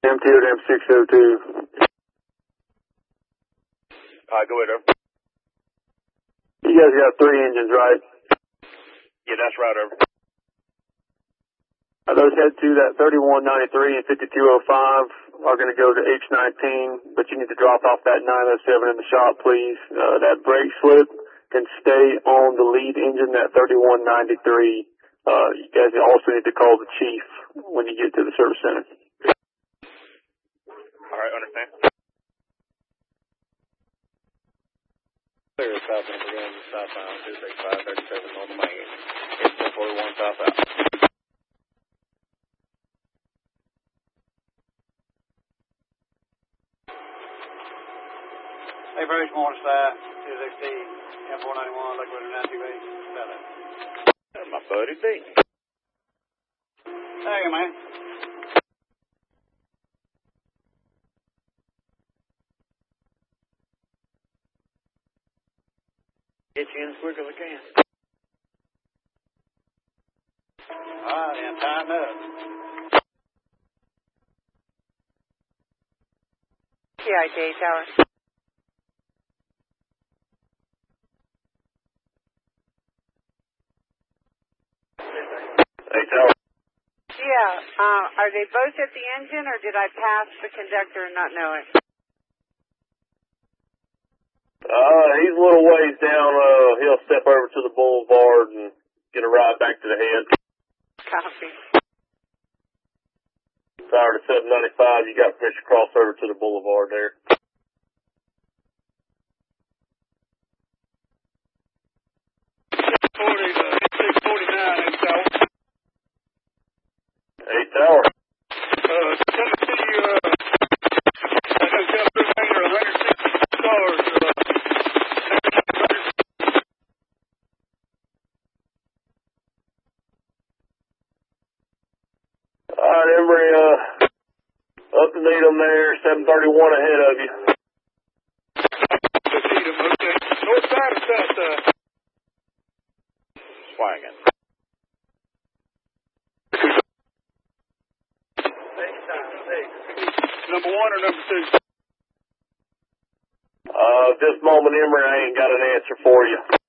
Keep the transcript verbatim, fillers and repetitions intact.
M T O to M six oh two. Alright, go ahead, over. You guys got three engines, right? Yeah, that's right, over. Uh, those head to that thirty-one ninety-three and fifty-two oh five are going to go to H nineteen, but you need to drop off that nine oh seven in the shop, please. Uh, that brake slip can stay on the lead engine, that thirty-one ninety-three. Uh, you guys also need to call the chief when you get to the service center. Alright, understand. Clear south end again, southbound two six five thirty-seven on the main. It's ten forty-one south out. Hey, Bruce, morning staff, two sixteen, M four ninety-one, Liquid nine two eight seven. That's my buddy B. There you go, man. Get you in as quick as I can. All right, then, time up. T I J Tower. Hey, Tower. Yeah, uh, are they both at the engine, or did I pass the conductor and not know it? Uh, he's a little ways down. Uh, he'll step over to the boulevard and get a ride back to the head. Copy. Tower to seven ninety-five. You got permission to cross over to the boulevard there. forty, uh, six forty-nine, hey, Tower. Hey, Tower. Uh, come to see you, uh, I know South Pennsylvania, one hundred sixty cars, uh, Alright, Embry, uh, up to Needham there, seven thirty-one ahead of you. to Needham, okay. North side or south side? Swanging. Number one or number two? Uh, at this moment, Embry, I ain't got an answer for you.